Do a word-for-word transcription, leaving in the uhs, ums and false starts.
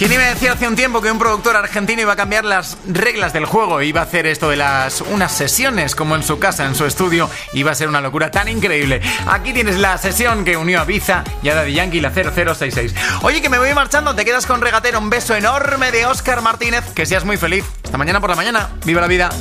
¿Quién iba a decir hace un tiempo que un productor argentino iba a cambiar las reglas del juego? Iba a hacer esto de las unas sesiones como en su casa, en su estudio. Iba a ser una locura tan increíble. Aquí tienes la sesión que unió a Ibiza y a Daddy Yankee, la cero cero seis seis. Oye, que me voy marchando, te quedas con Regatero. Un beso enorme de Óscar Martínez. Que seas muy feliz. Hasta mañana por la mañana. ¡Viva la vida!